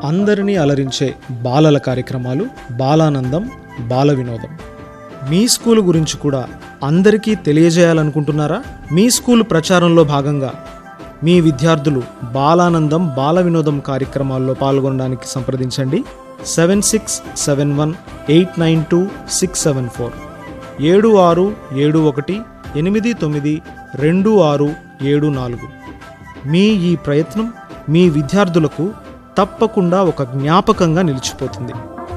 అందరినీ అలరించే బాలల కార్యక్రమాలు, బాలానందం, బాల వినోదం. మీ స్కూలు గురించి కూడా అందరికీ తెలియజేయాలనుకుంటున్నారా? మీ స్కూలు ప్రచారంలో భాగంగా మీ విద్యార్థులు బాలానందం, బాల వినోదం కార్యక్రమాల్లో పాల్గొనడానికి సంప్రదించండి. 7671892674 7671892674. మీ ఈ ప్రయత్నం మీ విద్యార్థులకు తప్పకుండా ఒక జ్ఞాపకంగా నిలిచిపోతుంది.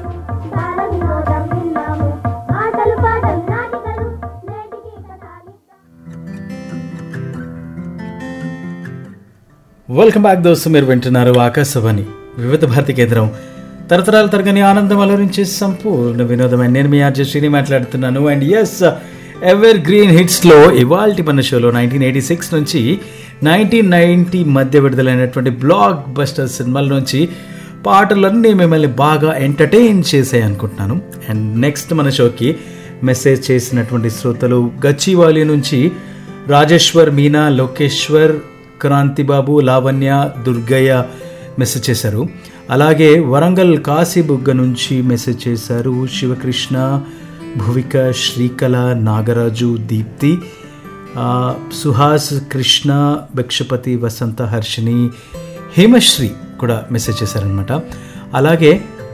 వెల్కమ్ బ్యాక్ దోస్తు. మీరు వింటున్నారు ఆకాశవాణి వివిధ భారతి కేంద్రం. తరతరాలు తరగని ఆనందం అలరించే సంపూర్ణ వినోదమైన నేను మీ ఆర్జే శ్రీని మాట్లాడుతున్నాను. అండ్ ఎస్, ఎవర్ గ్రీన్ హిట్స్లో ఇవాల్టి మన షోలో 1986 నుంచి 1990 మధ్య విడుదలైనటువంటి బ్లాక్ బస్టర్ సినిమాల నుంచి పాటలన్నీ మిమ్మల్ని బాగా ఎంటర్టైన్ చేసాయి అనుకుంటున్నాను. అండ్ నెక్స్ట్ మన షోకి మెసేజ్ చేసినటువంటి శ్రోతలు గచ్చివాలి నుంచి రాజేశ్వర్, మీనా, లోకేశ్వర్, క్రాంతిబాబు, లావణ్య, దుర్గయ్య మెసేజ్ చేశారు. అలాగే వరంగల్ కాశీబుగ్గ నుంచి మెసేజ్ చేశారు శివకృష్ణ, భువిక, శ్రీకళ, నాగరాజు, దీప్తి, సుహాస్, కృష్ణ, భిక్షపతి, వసంత, హర్షిని, హేమశ్రీ కూడా మెసేజ్ చేశారనమాట. అలాగే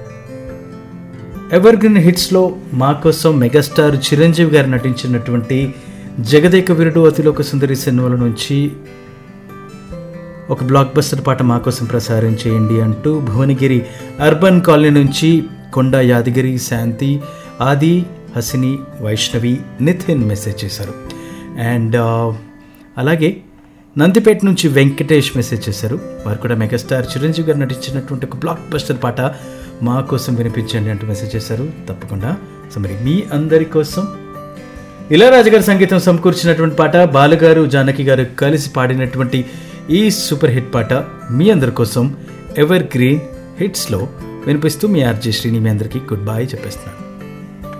ఎవర్ గ్రీన్ హిట్స్లో మా కోసం మెగాస్టార్ చిరంజీవి గారు నటించినటువంటి జగదేక వీరుడు అతిలోక సుందరి సినిమాల నుంచి ఒక బ్లాక్ బస్టర్ పాట మా కోసం ప్రసారం చేయండి అంటూ భువనగిరి అర్బన్ కాలనీ నుంచి కొండ యాదగిరి, శాంతి, ఆది, హసిని, వైష్ణవి, నితిన్ మెసేజ్ చేశారు. అండ్ అలాగే నందిపేట నుంచి వెంకటేష్ మెసేజ్ చేశారు. వారు కూడా మెగాస్టార్ చిరంజీవి గారు నటించినటువంటి ఒక బ్లాక్ బస్టర్ పాట మా కోసం వినిపించండి అంటూ మెసేజ్ చేశారు. తప్పకుండా. సో మరి మీ అందరి కోసం ఇళయరాజా గారి సంగీతం సమకూర్చినటువంటి పాట, బాలుగారు, జానకి గారు కలిసి పాడినటువంటి ఈ సూపర్ హిట్ పాట మీ అందరి కోసం ఎవర్ గ్రీన్ హిట్స్లో వినిపిస్తూ మీ ఆర్జే శ్రీని మీ అందరికీ గుడ్ బై చెప్పేస్తున్నాను.